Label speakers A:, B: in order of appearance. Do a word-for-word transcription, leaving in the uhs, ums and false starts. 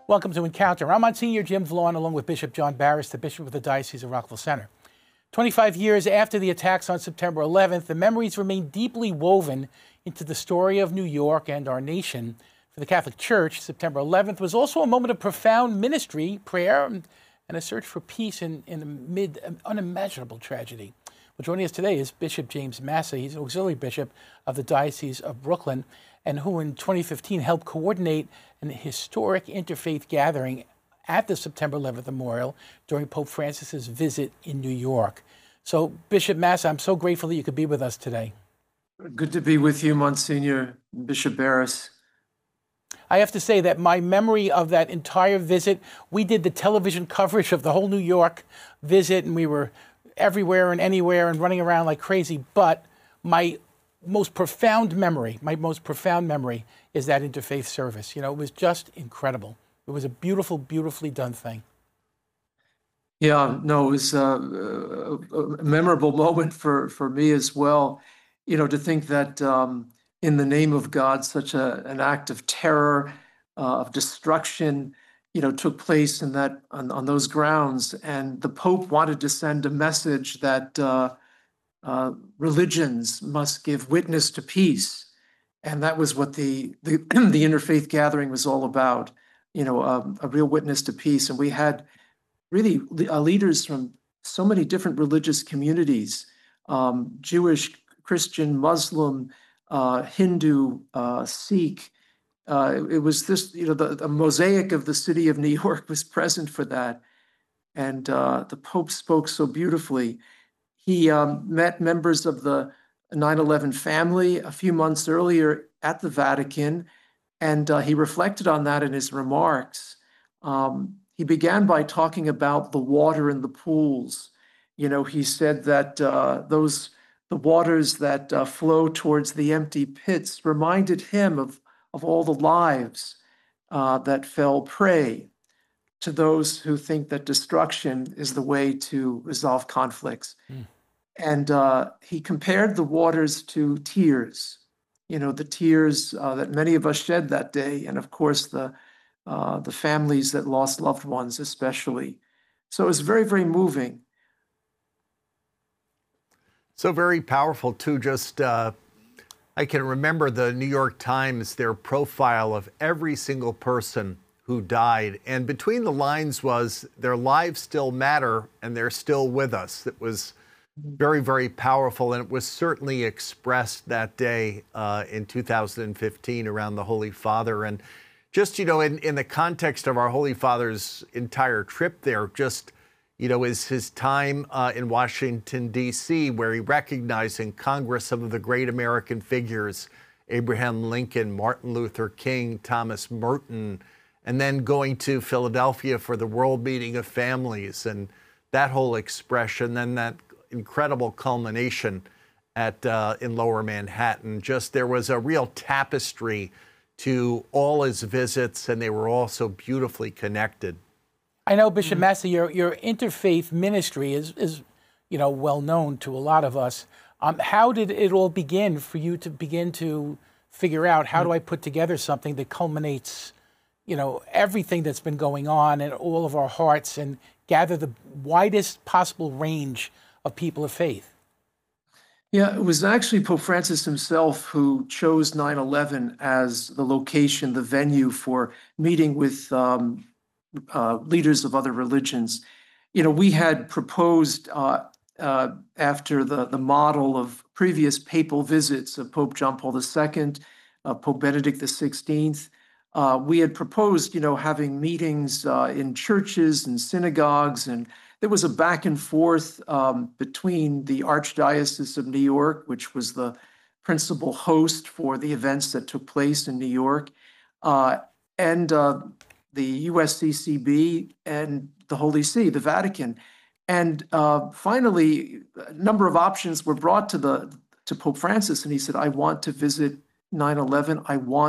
A: Welcome to Encounter. I'm Monsignor Jim Vaughn, along with Bishop John Barris, the Bishop of the Diocese of Rockville Centre. twenty-five years after the attacks on September eleventh, the memories remain deeply woven into the story of New York and our nation. For the Catholic Church, September eleventh was also a moment of profound ministry, prayer, and a search for peace in, in amid unimaginable tragedy. Well, joining us today is Bishop James Massa. He's Auxiliary Bishop of the Diocese of Brooklyn, and who in twenty fifteen helped coordinate an historic interfaith gathering at the September eleventh Memorial during Pope Francis's visit in New York. So, Bishop Massa, I'm so grateful that you could be with us today.
B: Good to be with you, Monsignor Bishop Barris.
A: I have to say that my memory of that entire visit, we did the television coverage of the whole New York visit, and we were everywhere and anywhere and running around like crazy. But my most profound memory, my most profound memory is that interfaith service. You know, it was just incredible. It was a beautiful, beautifully done thing.
B: Yeah, no, it was a, a memorable moment for, for me as well. You know, to think that um, in the name of God, such a, an act of terror, uh, of destruction, you know, took place in that on, on those grounds. And the Pope wanted to send a message that uh, uh, religions must give witness to peace. And that was what the, the, the interfaith gathering was all about, you know, um, a real witness to peace. And we had really uh, leaders from so many different religious communities, um, Jewish, Christian, Muslim, uh, Hindu, uh, Sikh. Uh, it was this, you know, the, the mosaic of the city of New York was present for that. And uh, the Pope spoke so beautifully. He um, met members of the nine eleven family a few months earlier at the Vatican, and uh, he reflected on that in his remarks. Um, he began by talking about the water in the pools. You know, he said that uh, those, the waters that uh, flow towards the empty pits reminded him of, of all the lives uh, that fell prey to those who think that destruction is the way to resolve conflicts. Mm. And uh, he compared the waters to tears, you know, the tears uh, that many of us shed that day, and of course the uh, the families that lost loved ones especially. So it was very, very moving.
C: So very powerful too. Just uh, I can remember the New York Times, their profile of every single person who died, and between the lines was their lives still matter and they're still with us. It was very, very powerful, and it was certainly expressed that day uh, in two thousand fifteen around the Holy Father. And just, you know, in, in the context of our Holy Father's entire trip there, just, you know, is his time uh, in Washington, D C, where he recognized in Congress some of the great American figures, Abraham Lincoln, Martin Luther King, Thomas Merton, and then going to Philadelphia for the World Meeting of Families, and that whole expression, then that incredible culmination at uh, in Lower Manhattan. Just there was a real tapestry to all his visits, and they were all so beautifully connected.
A: I know, Bishop mm-hmm. Massa, your your interfaith ministry is is you know well known to a lot of us. Um, how did it all begin for you to begin to figure out how mm-hmm. do I put together something that culminates, you know, everything that's been going on in all of our hearts and gather the widest possible range of people of faith?
B: Yeah, it was actually Pope Francis himself who chose nine eleven as the location, the venue for meeting with um, uh, leaders of other religions. You know, we had proposed uh, uh, after the, the model of previous papal visits of Pope John Paul the Second, uh, Pope Benedict the Sixteenth. Uh, we had proposed, you know, having meetings uh, in churches and synagogues, and there was a back and forth um, between the Archdiocese of New York, which was the principal host for the events that took place in New York, uh, and uh, the U S C C B and the Holy See, the Vatican. And uh, finally, a number of options were brought to the to Pope Francis, and he said, "I want to visit nine eleven. I want